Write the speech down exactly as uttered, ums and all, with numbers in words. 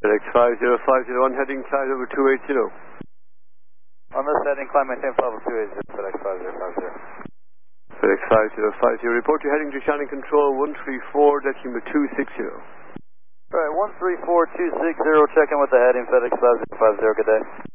FedEx five zero five zero one, heading climb over two eight zero. On this heading, climb maintain level two eight zero, FedEx five zero five zero. FedEx five zero five zero, report your heading to Shannon Control one three four, decimal two six zero. Alright, one three four two six zero, check in with the heading, FedEx five zero five zero, good day.